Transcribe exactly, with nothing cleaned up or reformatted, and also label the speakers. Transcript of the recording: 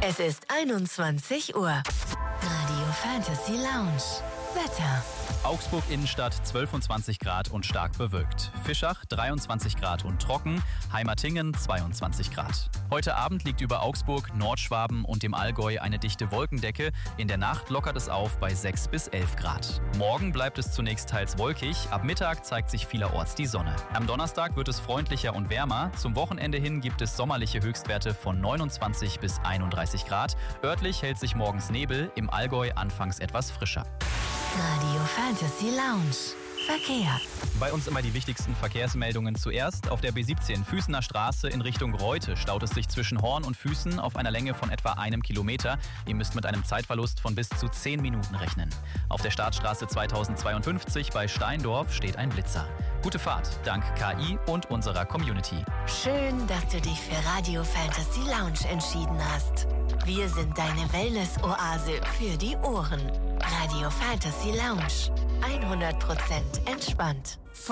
Speaker 1: Es ist einundzwanzig Uhr. Radio Fantasy Lounge. Wetter.
Speaker 2: Augsburg Innenstadt zwölfundzwanzig Grad und stark bewölkt. Fischach dreiundzwanzig Grad und trocken. Heimatingen zweiundzwanzig Grad. Heute Abend liegt über Augsburg, Nordschwaben und dem Allgäu eine dichte Wolkendecke. In der Nacht lockert es auf bei sechs bis elf Grad. Morgen bleibt es zunächst teils wolkig. Ab Mittag zeigt sich vielerorts die Sonne. Am Donnerstag wird es freundlicher und wärmer. Zum Wochenende hin gibt es sommerliche Höchstwerte von neunundzwanzig bis einunddreißig Grad. Örtlich hält sich morgens Nebel, im Allgäu anfangs etwas frischer.
Speaker 1: Radio Fantasy Lounge. Verkehr.
Speaker 2: Bei uns immer die wichtigsten Verkehrsmeldungen zuerst. Auf der B siebzehn Füßener Straße in Richtung Reute staut es sich zwischen Horn und Füßen auf einer Länge von etwa einem Kilometer. Ihr müsst mit einem Zeitverlust von bis zu zehn Minuten rechnen. Auf der Startstraße zweitausendzweiundfünfzig bei Steindorf steht ein Blitzer. Gute Fahrt, dank K I und unserer Community.
Speaker 1: Schön, dass du dich für Radio Fantasy Lounge entschieden hast. Wir sind deine Wellness-Oase für die Ohren. Radio Fantasy Lounge. hundert Prozent entspannt.